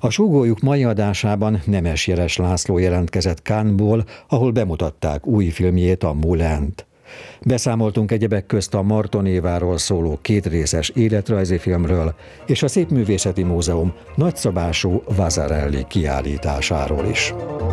A Súgójuk mai adásában Nemes Jeles László jelentkezett Cannesból, ahol bemutatták új filmjét, a Moulint. Beszámoltunk egyebek közt a Marton Éváról szóló kétrészes életrajzi filmről és a Szépművészeti Múzeum nagyszabású Vasarely kiállításáról is.